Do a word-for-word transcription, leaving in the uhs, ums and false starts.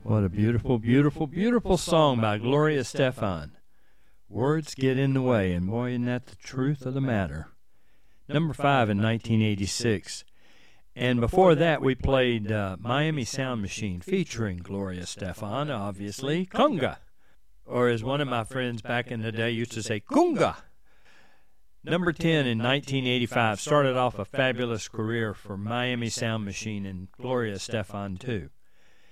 What a beautiful, beautiful, beautiful song by Gloria Estefan. Words get in the way, and boy, isn't that the truth of the matter. Number five in nineteen eighty-six. And before that, we played uh, Miami Sound Machine, featuring Gloria Estefan, obviously, Conga. Or as one of my friends back in the day used to say, Conga. Number ten in nineteen eighty-five started off a fabulous career for Miami Sound Machine and Gloria Estefan, too.